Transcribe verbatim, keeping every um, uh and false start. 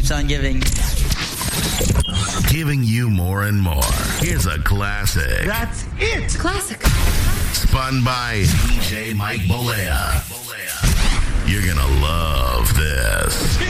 keeps on giving. Giving you more and more. Here's a classic. That's it. Classic. Spun by D J Mike Bolea. You're gonna love this.